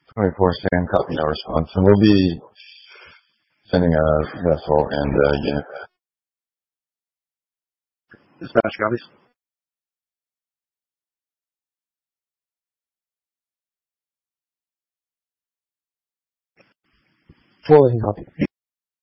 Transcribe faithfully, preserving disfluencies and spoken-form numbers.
twenty-four Sam, copy, no response. And we'll be sending a vessel and a unit. Dispatch copies. Forwarding copy.